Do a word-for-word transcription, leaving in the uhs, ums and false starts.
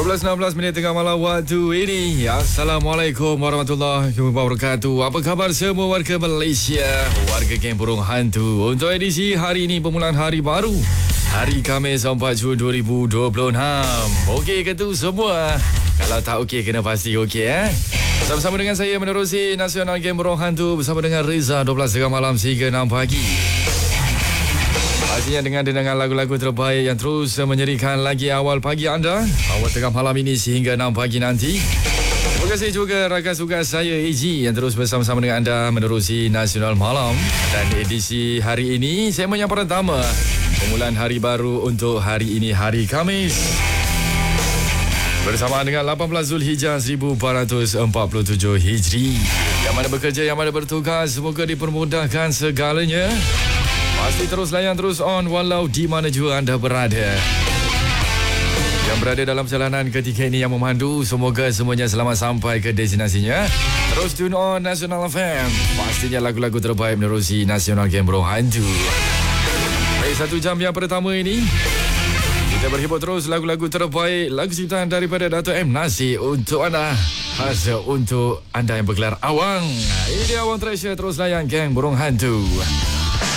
belas enam belas minit tengah malam waktu ini. Assalamualaikum warahmatullahi wabarakatuh. Apa khabar semua warga Malaysia, warga Geng Burung Hantu? Untuk edisi hari ini, permulaan hari baru, hari Khamis empat Jun dua ribu dua puluh enam. Okey ke tu semua? Kalau tak okey, kena pasti okey eh. Sama-sama dengan saya menerusi Nasional Geng Burung Hantu bersama dengan Reza dua belas tengah malam hingga enam pagi. Pastinya dengan dendangan lagu-lagu terbaik yang terus menyerikan lagi awal pagi anda, awal tengah malam ini sehingga enam pagi nanti. Terima kasih juga rakan tugas saya A G yang terus bersama-sama dengan anda menerusi Nasional Malam. Dan edisi hari ini, segmen yang pertama, permulaan hari baru untuk hari ini, hari Khamis, bersama dengan lapan belas Zulhijjah seribu empat ratus empat puluh tujuh Hijri. Yang mana bekerja, yang mana bertugas, semoga dipermudahkan segalanya. Pasti terus layan, terus on walau di mana juga anda berada. Yang berada dalam perjalanan ketika ini yang memandu, semoga semuanya selamat sampai ke destinasinya. Terus tune on Nasional F M. Pastinya lagu-lagu terbaik menerusi Nasional Geng Burung Hantu. Baik, satu jam yang pertama ini kita berhibur terus lagu-lagu terbaik, lagu ciptaan daripada Dato' M. Nasir untuk anda, khas untuk anda yang bergelar awang. Ini dia Awang Treasure, terus layan Geng Burung Hantu.